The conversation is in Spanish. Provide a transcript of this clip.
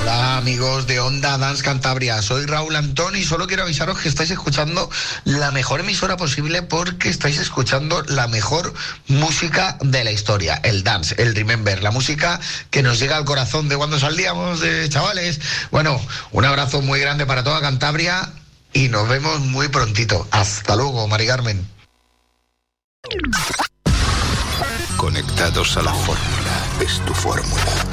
Hola amigos de Onda Dance Cantabria, soy Raúl Antón y solo quiero avisaros que estáis escuchando la mejor emisora posible porque estáis escuchando la mejor música de la historia, el dance, el remember, la música que nos llega al corazón de cuando salíamos de chavales. Bueno, un abrazo muy grande para toda Cantabria y nos vemos muy prontito. Hasta luego, Mari Carmen. Conectados a la fórmula, es tu fórmula.